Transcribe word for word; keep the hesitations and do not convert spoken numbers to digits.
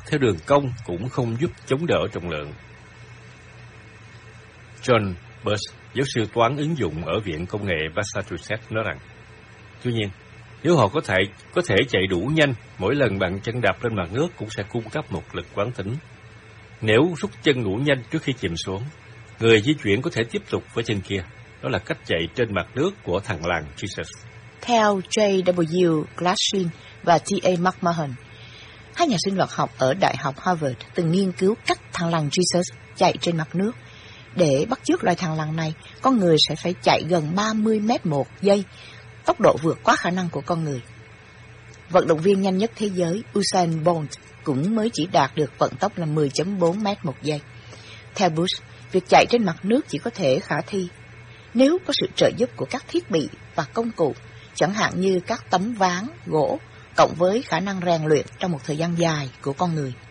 theo đường cong cũng không giúp chống đỡ trọng lượng. John Bush, giáo sư toán ứng dụng ở Viện Công nghệ Massachusetts nói rằng, tuy nhiên, nếu họ có thể có thể chạy đủ nhanh, mỗi lần bạn chân đạp lên mặt nước cũng sẽ cung cấp một lực quán tính. Nếu rút chân đủ nhanh trước khi chìm xuống, người di chuyển có thể tiếp tục với chân kia. Đó là cách chạy trên mặt nước của thằng làng Jesus. Theo J W Glashin và T A McMahon, hai nhà sinh vật học ở Đại học Harvard từng nghiên cứu cách thằng lằn Jesus chạy trên mặt nước. Để bắt chước loài thằng lằn này, con người sẽ phải chạy gần ba mươi mét một giây, tốc độ vượt quá khả năng của con người. Vận động viên nhanh nhất thế giới Usain Bolt cũng mới chỉ đạt được vận tốc là mười phẩy bốn mét một giây. Theo Bush, việc chạy trên mặt nước chỉ có thể khả thi nếu có sự trợ giúp của các thiết bị và công cụ, chẳng hạn như các tấm ván, gỗ, cộng với khả năng rèn luyện trong một thời gian dài của con người.